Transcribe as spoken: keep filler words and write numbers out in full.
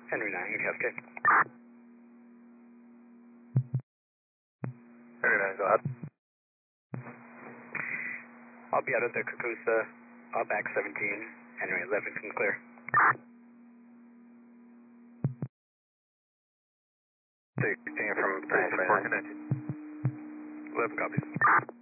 Henry nine, you Cascade. Henry nine, go ahead. I'll be out of the Kakusa, I'll back seventeen, Henry eleven can clear. sixteen from three four, connected. eleven copies.